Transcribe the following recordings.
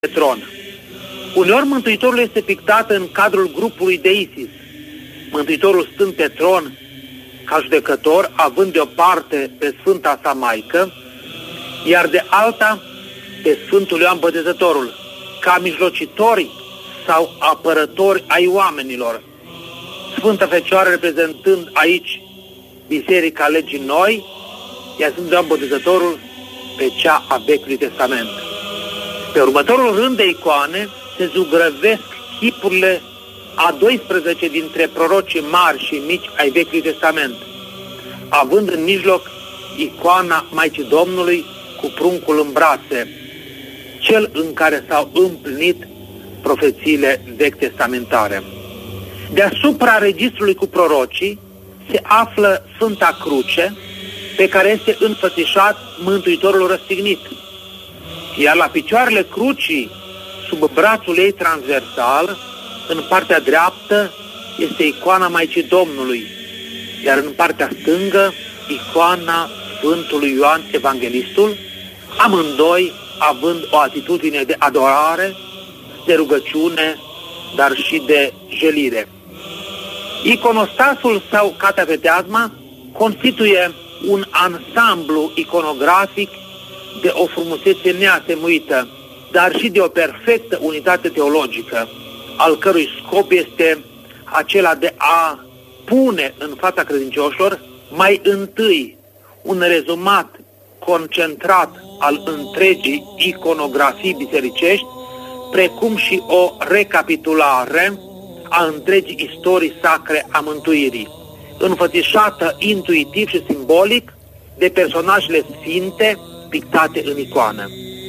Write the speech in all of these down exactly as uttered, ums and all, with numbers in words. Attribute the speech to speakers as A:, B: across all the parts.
A: pe tron. Uneori Mântuitorul este pictat în cadrul grupului de Isis, Mântuitorul stând pe tron ca judecător, având de o parte pe Sfânta sa Maică, iar de alta pe Sfântul Ioan Botezătorul, ca mijlocitori sau apărători ai oamenilor. Sfânta Fecioară reprezentând aici Biserica Legii Noi, iar Sfântul Ioan Botezătorul pe cea a Vechiului Testament. Pe următorul rând de icoane se zugrăvesc chipurile a doisprezece dintre prorocii mari și mici ai Vechiului Testament, având în mijloc icoana Maicii Domnului cu pruncul în brațe, cel în care s-au împlinit profețiile vechi testamentare. Deasupra registrului cu prorocii se află Sfânta Cruce, pe care este înfățișat Mântuitorul răstignit, iar la picioarele crucii, sub brațul ei transversal, în partea dreaptă, este icoana Maicii Domnului, iar în partea stângă, icoana Sfântului Ioan Evanghelistul, amândoi având o atitudine de adorare, de rugăciune, dar și de jelire. Iconostasul sau catapeteazma constituie un ansamblu iconografic de o frumusețe neatemuită, dar și de o perfectă unitate teologică, al cărui scop este acela de a pune în fața credincioșilor mai întâi un rezumat concentrat al întregii iconografii bisericești, precum și o recapitulare a întregii istorii sacre a mântuirii, înfățișată intuitiv și simbolic de personajele sfinte pictate în icoană.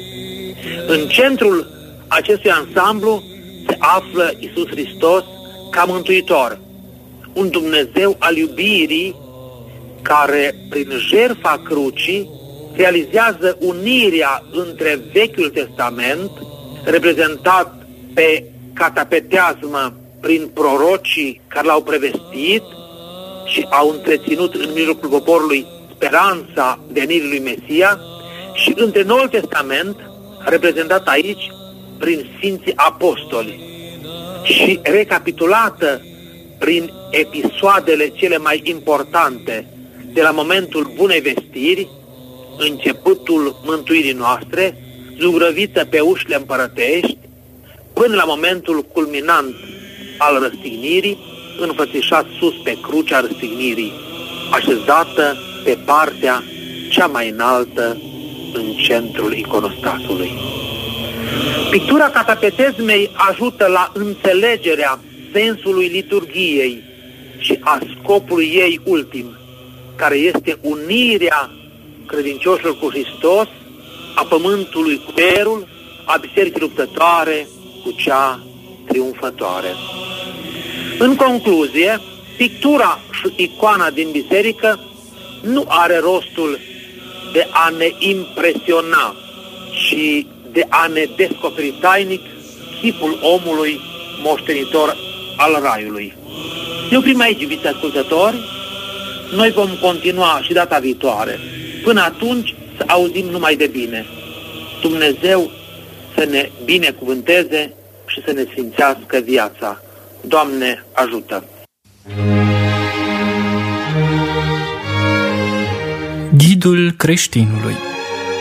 A: În centrul acestui ansamblu se află Iisus Hristos ca Mântuitor, un Dumnezeu al iubirii care, prin jertfa crucii, realizează unirea între Vechiul Testament, reprezentat pe catapeteazmă prin prorocii care l-au prevestit și au întreținut în mijlocul poporului speranța venirii lui Mesia, și între Noul Testament, reprezentat aici prin Sfinții Apostoli și recapitulată prin episoadele cele mai importante de la momentul Bunei Vestiri, începutul mântuirii noastre, zugrăvită pe ușile împărătești, până la momentul culminant al răstignirii, înfățișat sus pe crucea răstignirii, așezată pe partea cea mai înaltă în centrul iconostasului. Pictura catapetezmei ajută la înțelegerea sensului liturghiei și a scopului ei ultim, care este unirea credincioșilor cu Hristos, a pământului cu cerul, a bisericii luptătoare cu cea triumfătoare. În concluzie, pictura și icoana din biserică nu are rostul de a ne impresiona și de a ne descoperi tainic chipul omului moștenitor al Raiului. Ne oprim aici, iubiți ascultători, noi vom continua și data viitoare. Până atunci să auzim numai de bine. Dumnezeu să ne binecuvânteze și să ne sfințească viața. Doamne, ajută!
B: Ghidul creștinului.